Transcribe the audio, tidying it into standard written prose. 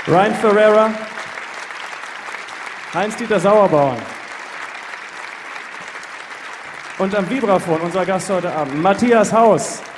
Ryan Ferreira, Heinz-Dieter Sauerbauern und am Vibraphon unser Gast heute Abend, Matthias Haus.